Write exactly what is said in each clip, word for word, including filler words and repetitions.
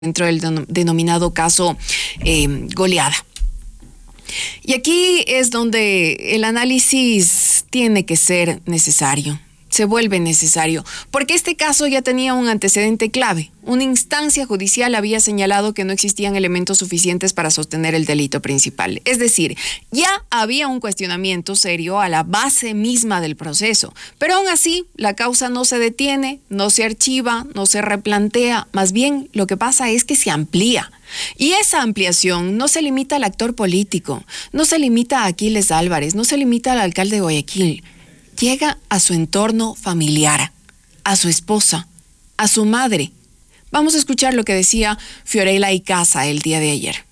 dentro del denominado caso eh, Goleada. Y aquí es donde el análisis tiene que ser necesario, se vuelve necesario, porque este caso ya tenía un antecedente clave. Una instancia judicial había señalado que no existían elementos suficientes para sostener el delito principal. Es decir, ya había un cuestionamiento serio a la base misma del proceso. Pero aún así, la causa no se detiene, no se archiva, no se replantea. Más bien, lo que pasa es que se amplía. Y esa ampliación no se limita al actor político, no se limita a Aquiles Álvarez, no se limita al alcalde de Guayaquil. Llega a su entorno familiar, a su esposa, a su madre. Vamos a escuchar lo que decía Fiorella Icaza el día de ayer.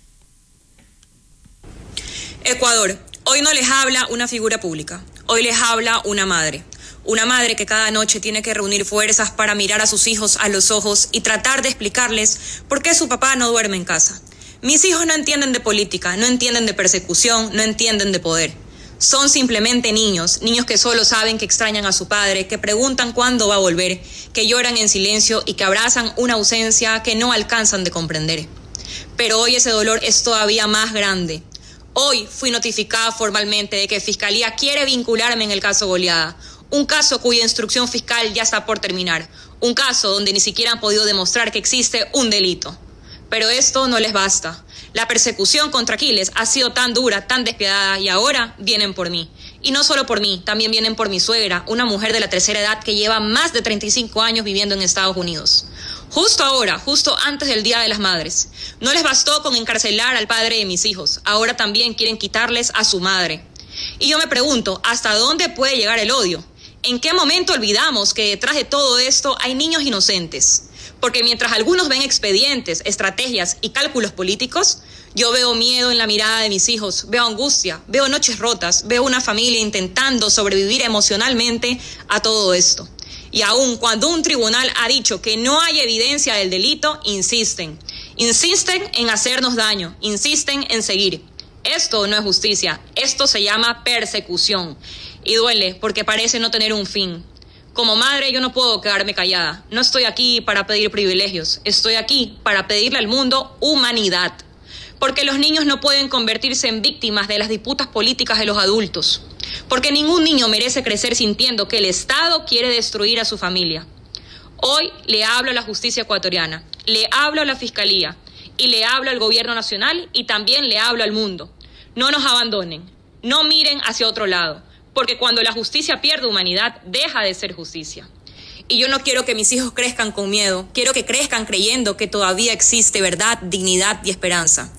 Ecuador, hoy no les habla una figura pública, hoy les habla una madre. Una madre que cada noche tiene que reunir fuerzas para mirar a sus hijos a los ojos y tratar de explicarles por qué su papá no duerme en casa. Mis hijos no entienden de política, no entienden de persecución, no entienden de poder. Son simplemente niños, niños que solo saben que extrañan a su padre, que preguntan cuándo va a volver, que lloran en silencio y que abrazan una ausencia que no alcanzan de comprender. Pero hoy ese dolor es todavía más grande. Hoy fui notificada formalmente de que Fiscalía quiere vincularme en el caso Goleada, un caso cuya instrucción fiscal ya está por terminar, un caso donde ni siquiera han podido demostrar que existe un delito. Pero esto no les basta. La persecución contra Aquiles ha sido tan dura, tan despiadada y ahora vienen por mí. Y no solo por mí, también vienen por mi suegra, una mujer de la tercera edad que lleva más de treinta y cinco años viviendo en Estados Unidos. Justo ahora, justo antes del Día de las Madres. No les bastó con encarcelar al padre de mis hijos, ahora también quieren quitarles a su madre. Y yo me pregunto, ¿hasta dónde puede llegar el odio? ¿En qué momento olvidamos que detrás de todo esto hay niños inocentes? Porque mientras algunos ven expedientes, estrategias y cálculos políticos, yo veo miedo en la mirada de mis hijos, veo angustia, veo noches rotas, veo una familia intentando sobrevivir emocionalmente a todo esto. Y aun cuando un tribunal ha dicho que no hay evidencia del delito, insisten. Insisten en hacernos daño, insisten en seguir. Esto no es justicia, esto se llama persecución. Y duele porque parece no tener un fin. Como madre yo no puedo quedarme callada. No estoy aquí para pedir privilegios. Estoy aquí para pedirle al mundo humanidad. Porque los niños no pueden convertirse en víctimas de las disputas políticas de los adultos. Porque ningún niño merece crecer sintiendo que el Estado quiere destruir a su familia. Hoy le hablo a la justicia ecuatoriana, le hablo a la Fiscalía y le hablo al gobierno nacional y también le hablo al mundo. No nos abandonen, no miren hacia otro lado. Porque cuando la justicia pierde humanidad, deja de ser justicia. Y yo no quiero que mis hijos crezcan con miedo, quiero que crezcan creyendo que todavía existe verdad, dignidad y esperanza.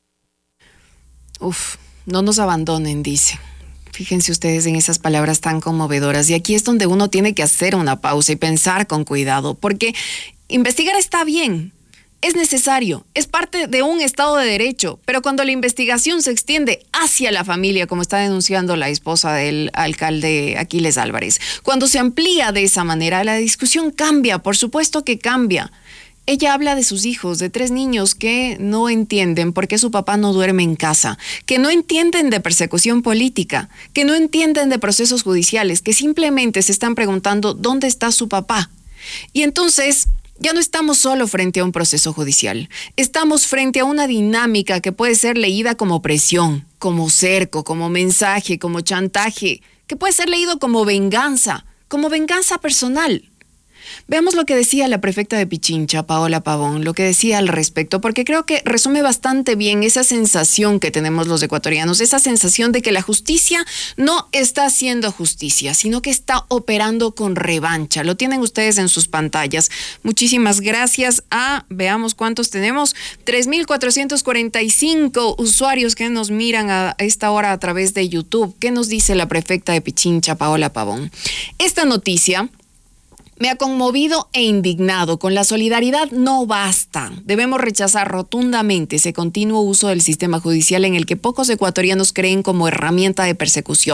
Uf, no nos abandonen, dice. Fíjense ustedes en esas palabras tan conmovedoras. Y aquí es donde uno tiene que hacer una pausa y pensar con cuidado, porque investigar está bien. Es necesario, es parte de un Estado de Derecho, pero cuando la investigación se extiende hacia la familia, como está denunciando la esposa del alcalde Aquiles Álvarez, cuando se amplía de esa manera, la discusión cambia, por supuesto que cambia. Ella habla de sus hijos, de tres niños que no entienden por qué su papá no duerme en casa, que no entienden de persecución política, que no entienden de procesos judiciales, que simplemente se están preguntando ¿dónde está su papá? Y entonces ya no estamos solo frente a un proceso judicial, estamos frente a una dinámica que puede ser leída como presión, como cerco, como mensaje, como chantaje, que puede ser leído como venganza, como venganza personal. Veamos lo que decía la prefecta de Pichincha, Paola Pavón, lo que decía al respecto, porque creo que resume bastante bien esa sensación que tenemos los ecuatorianos, esa sensación de que la justicia no está haciendo justicia, sino que está operando con revancha. Lo tienen ustedes en sus pantallas. Muchísimas gracias a, veamos cuántos tenemos, tres mil cuatrocientos cuarenta y cinco usuarios que nos miran a esta hora a través de YouTube. ¿Qué nos dice la prefecta de Pichincha, Paola Pavón? Esta noticia me ha conmovido e indignado. Con la solidaridad no basta. Debemos rechazar rotundamente ese continuo uso del sistema judicial en el que pocos ecuatorianos creen como herramienta de persecución.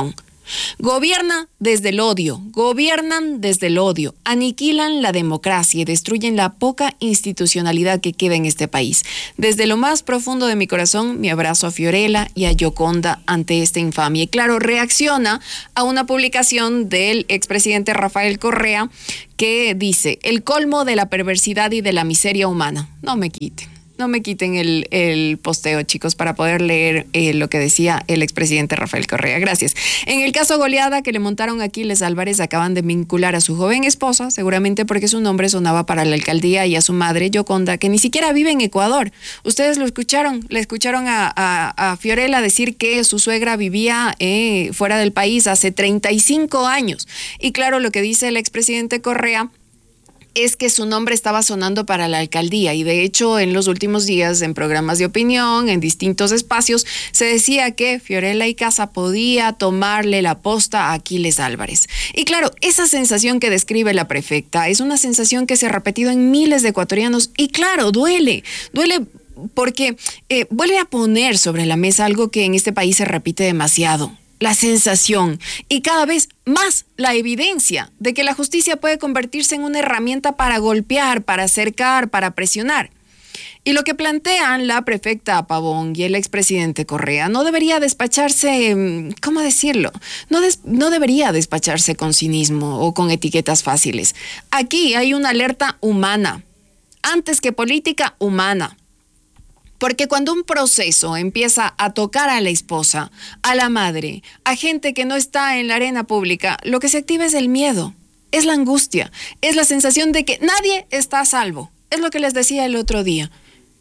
Gobierna desde el odio, gobiernan desde el odio, aniquilan la democracia y destruyen la poca institucionalidad que queda en este país. Desde lo más profundo de mi corazón, mi abrazo a Fiorella y a Yoconda ante esta infamia. Y claro, reacciona a una publicación del expresidente Rafael Correa que dice: el colmo de la perversidad y de la miseria humana. No me quiten. No me quiten el, el posteo, chicos, para poder leer eh, lo que decía el expresidente Rafael Correa. Gracias. En el caso goleada que le montaron a Aquiles Álvarez, acaban de vincular a su joven esposa, seguramente porque su nombre sonaba para la alcaldía, y a su madre, Yoconda, que ni siquiera vive en Ecuador. Ustedes lo escucharon, le escucharon a, a, a Fiorella decir que su suegra vivía eh, fuera del país hace treinta y cinco años. Y claro, lo que dice el expresidente Correa es que su nombre estaba sonando para la alcaldía, y de hecho en los últimos días en programas de opinión, en distintos espacios, se decía que Fiorella Icaza podía tomarle la posta a Aquiles Álvarez. Y claro, esa sensación que describe la prefecta es una sensación que se ha repetido en miles de ecuatorianos, y claro, duele, duele porque eh, vuelve a poner sobre la mesa algo que en este país se repite demasiado: la sensación y cada vez más la evidencia de que la justicia puede convertirse en una herramienta para golpear, para acercar, para presionar. Y lo que plantean la prefecta Pavón y el expresidente Correa no debería despacharse, ¿cómo decirlo? No, des, no debería despacharse con cinismo o con etiquetas fáciles. Aquí hay una alerta humana, antes que política, humana. Porque cuando un proceso empieza a tocar a la esposa, a la madre, a gente que no está en la arena pública, lo que se activa es el miedo, es la angustia, es la sensación de que nadie está a salvo. Es lo que les decía el otro día.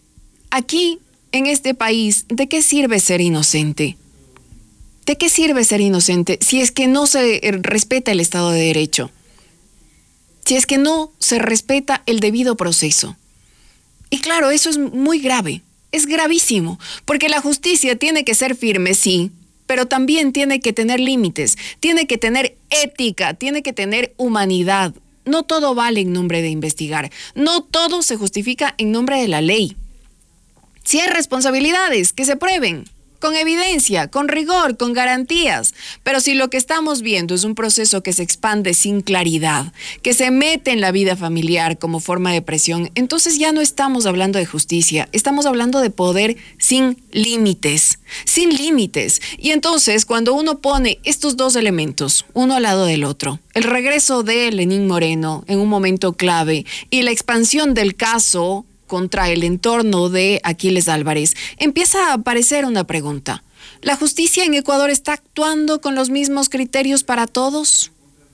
Aquí, en este país, ¿de qué sirve ser inocente? ¿De qué sirve ser inocente si es que no se respeta el Estado de Derecho? Si es que no se respeta el debido proceso. Y claro, eso es muy grave. Es gravísimo, porque la justicia tiene que ser firme, sí, pero también tiene que tener límites, tiene que tener ética, tiene que tener humanidad. No todo vale en nombre de investigar, no todo se justifica en nombre de la ley. Si hay responsabilidades, que se prueben, con evidencia, con rigor, con garantías. Pero si lo que estamos viendo es un proceso que se expande sin claridad, que se mete en la vida familiar como forma de presión, entonces ya no estamos hablando de justicia, estamos hablando de poder sin límites, sin límites. Y entonces cuando uno pone estos dos elementos, uno al lado del otro, el regreso de Lenín Moreno en un momento clave y la expansión del caso contra el entorno de Aquiles Álvarez, empieza a aparecer una pregunta. ¿La justicia en Ecuador está actuando con los mismos criterios para todos?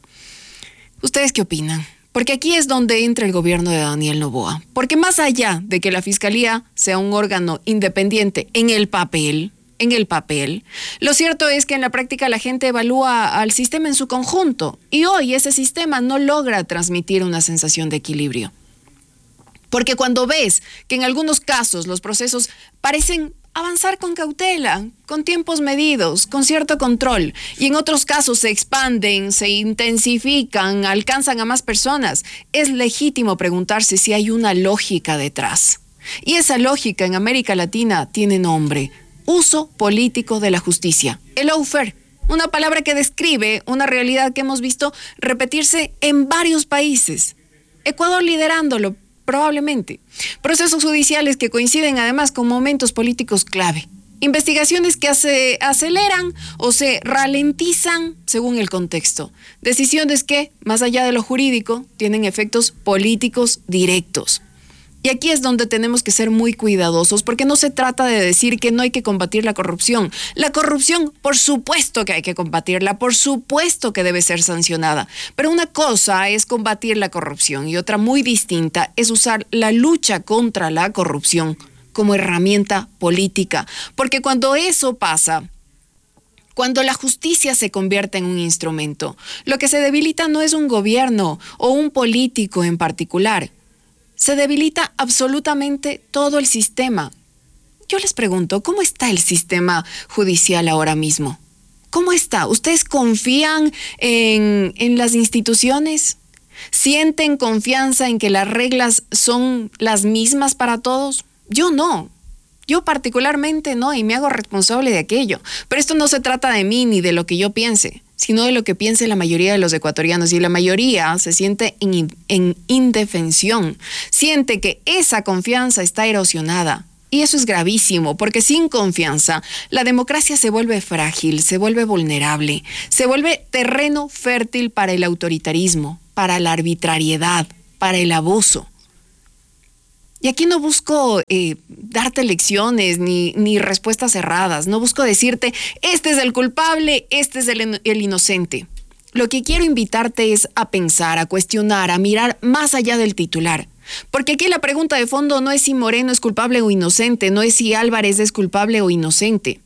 ¿Ustedes qué opinan? Porque aquí es donde entra el gobierno de Daniel Noboa. Porque más allá de que la Fiscalía sea un órgano independiente en el papel, en el papel, lo cierto es que en la práctica la gente evalúa al sistema en su conjunto, y hoy ese sistema no logra transmitir una sensación de equilibrio. Porque cuando ves que en algunos casos los procesos parecen avanzar con cautela, con tiempos medidos, con cierto control, y en otros casos se expanden, se intensifican, alcanzan a más personas, es legítimo preguntarse si hay una lógica detrás. Y esa lógica en América Latina tiene nombre: uso político de la justicia, el lawfare. Una palabra que describe una realidad que hemos visto repetirse en varios países. Ecuador liderándolo, probablemente. Procesos judiciales que coinciden además con momentos políticos clave. Investigaciones que se aceleran o se ralentizan según el contexto. Decisiones que, más allá de lo jurídico, tienen efectos políticos directos. Y aquí es donde tenemos que ser muy cuidadosos, porque no se trata de decir que no hay que combatir la corrupción. La corrupción, por supuesto que hay que combatirla, por supuesto que debe ser sancionada. Pero una cosa es combatir la corrupción y otra muy distinta es usar la lucha contra la corrupción como herramienta política. Porque cuando eso pasa, cuando la justicia se convierte en un instrumento, lo que se debilita no es un gobierno o un político en particular. Se debilita absolutamente todo el sistema. Yo les pregunto, ¿cómo está el sistema judicial ahora mismo? ¿Cómo está? ¿Ustedes confían en, en las instituciones? ¿Sienten confianza en que las reglas son las mismas para todos? Yo no. Yo particularmente no, y me hago responsable de aquello. Pero esto no se trata de mí ni de lo que yo piense. sino de lo que piense la mayoría de los ecuatorianos. Y la mayoría se siente en, en indefensión, siente que esa confianza está erosionada. Y eso es gravísimo, porque sin confianza la democracia se vuelve frágil, se vuelve vulnerable, se vuelve terreno fértil para el autoritarismo, para la arbitrariedad, para el abuso. Y aquí no busco eh, darte lecciones ni, ni respuestas cerradas, no busco decirte, este es el culpable, este es el, el inocente. Lo que quiero invitarte es a pensar, a cuestionar, a mirar más allá del titular. Porque aquí la pregunta de fondo no es si Moreno es culpable o inocente, no es si Álvarez es culpable o inocente.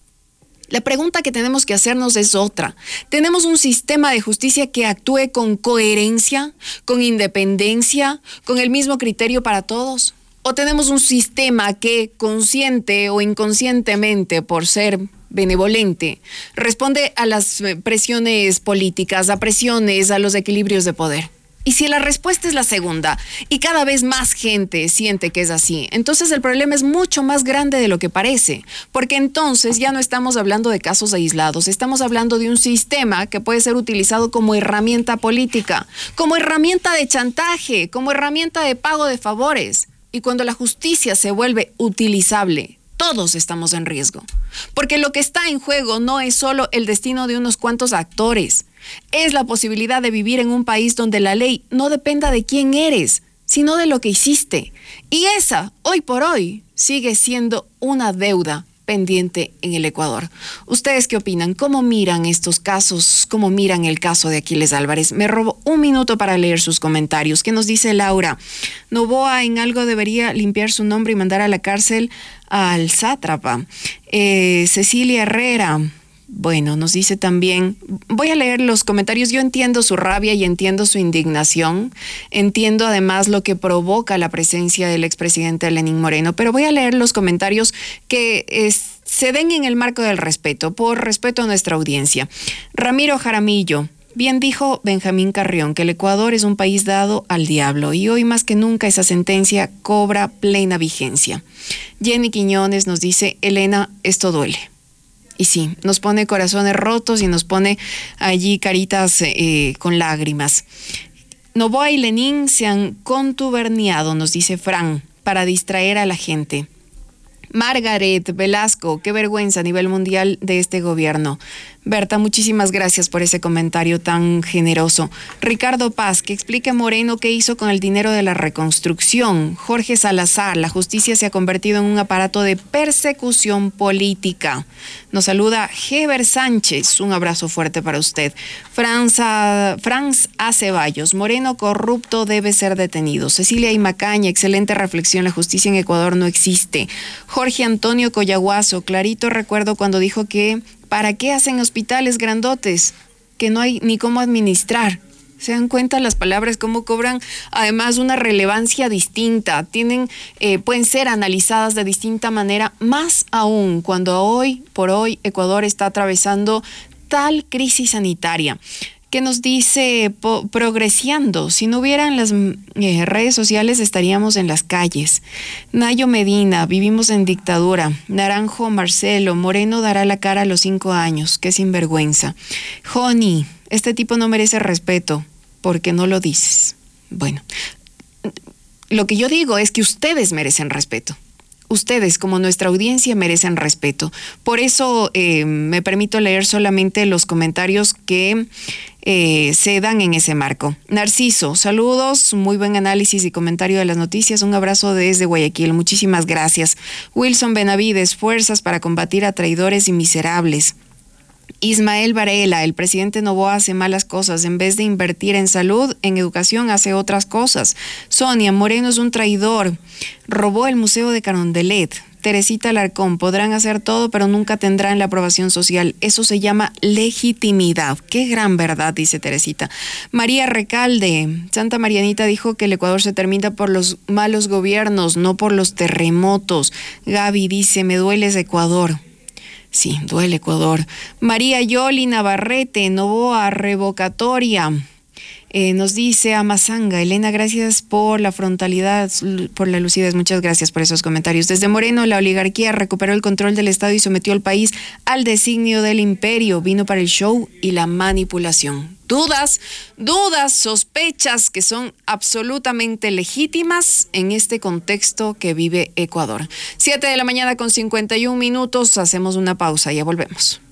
La pregunta que tenemos que hacernos es otra. ¿Tenemos un sistema de justicia que actúe con coherencia, con independencia, con el mismo criterio para todos? ¿O tenemos un sistema que, consciente o inconscientemente, por ser benevolente, responde a las presiones políticas, a presiones, a los equilibrios de poder? Y si la respuesta es la segunda, y cada vez más gente siente que es así, entonces el problema es mucho más grande de lo que parece, porque entonces ya no estamos hablando de casos aislados, estamos hablando de un sistema que puede ser utilizado como herramienta política, como herramienta de chantaje, como herramienta de pago de favores. Y cuando la justicia se vuelve utilizable, todos estamos en riesgo, porque lo que está en juego no es solo el destino de unos cuantos actores, es la posibilidad de vivir en un país donde la ley no dependa de quién eres, sino de lo que hiciste. Y esa, hoy por hoy, sigue siendo una deuda pendiente en el Ecuador. ¿Ustedes qué opinan? ¿Cómo miran estos casos? ¿Cómo miran el caso de Aquiles Álvarez? Me robo un minuto para leer sus comentarios. ¿Qué nos dice Laura? Noboa en algo debería limpiar su nombre y mandar a la cárcel al sátrapa. Eh, Cecilia Herrera. Bueno, nos dice también, voy a leer los comentarios, yo entiendo su rabia y entiendo su indignación, entiendo además lo que provoca la presencia del expresidente Lenín Moreno, pero voy a leer los comentarios que es, se den en el marco del respeto, por respeto a nuestra audiencia. Ramiro Jaramillo, bien dijo Benjamín Carrión que el Ecuador es un país dado al diablo y hoy más que nunca esa sentencia cobra plena vigencia. Jenny Quiñones nos dice, Elena, esto duele. Y sí, nos pone corazones rotos y nos pone allí caritas eh, con lágrimas. Noboa y Lenín se han contuberniado, nos dice Fran, para distraer a la gente. Margaret Velasco, qué vergüenza a nivel mundial de este gobierno. Berta, muchísimas gracias por ese comentario tan generoso. Ricardo Paz, que explique a Moreno qué hizo con el dinero de la reconstrucción. Jorge Salazar, la justicia se ha convertido en un aparato de persecución política. Nos saluda Heber Sánchez, un abrazo fuerte para usted. Franz A. Franz A. Ceballos, Moreno corrupto debe ser detenido. Cecilia Imacaña, excelente reflexión, la justicia en Ecuador no existe. Jorge Antonio Coyaguazo, clarito recuerdo cuando dijo que ¿para qué hacen hospitales grandotes que no hay ni cómo administrar? ¿Se dan cuenta las palabras cómo cobran además una relevancia distinta? Tienen, eh, pueden ser analizadas de distinta manera, más aún cuando hoy por hoy Ecuador está atravesando tal crisis sanitaria. Que nos dice po, progresando, si no hubieran las eh, redes sociales estaríamos en las calles. Nayo Medina, vivimos en dictadura. Naranjo Marcelo, Moreno dará la cara a los cinco años, qué sinvergüenza. Joni, este tipo no merece respeto, porque no lo dices. Bueno, lo que yo digo es que ustedes merecen respeto. Ustedes, como nuestra audiencia, merecen respeto. Por eso eh, me permito leer solamente los comentarios que eh, se dan en ese marco. Narciso, saludos, muy buen análisis y comentario de las noticias. Un abrazo desde Guayaquil, muchísimas gracias. Wilson Benavides, fuerzas para combatir a traidores y miserables. Ismael Varela, el presidente Noboa hace malas cosas, en vez de invertir en salud, en educación, hace otras cosas. Sonia, Moreno es un traidor, robó el Museo de Carondelet. Teresita Alarcón, podrán hacer todo, pero nunca tendrán la aprobación social. Eso se llama legitimidad. Qué gran verdad, dice Teresita. María Recalde, Santa Marianita dijo que el Ecuador se termina por los malos gobiernos, no por los terremotos. Gaby dice, me duele ese Ecuador. Sí, duele Ecuador. María Yoli Navarrete, Noboa, revocatoria. Eh, nos dice Amazanga, Elena, gracias por la frontalidad, por la lucidez, muchas gracias por esos comentarios. Desde Moreno, la oligarquía recuperó el control del Estado y sometió al país al designio del imperio, vino para el show y la manipulación. Dudas, dudas, sospechas que son absolutamente legítimas en este contexto que vive Ecuador. Siete de la mañana con cincuenta y un minutos, hacemos una pausa, ya volvemos.